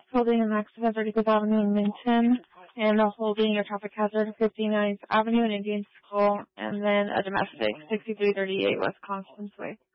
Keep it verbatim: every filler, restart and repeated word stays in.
holding a max of thirty-fifth Avenue in Minton, and a holding a traffic hazard fifty-ninth Avenue in Indian School, and then a domestic sixty-three thirty-eight West Constance Way.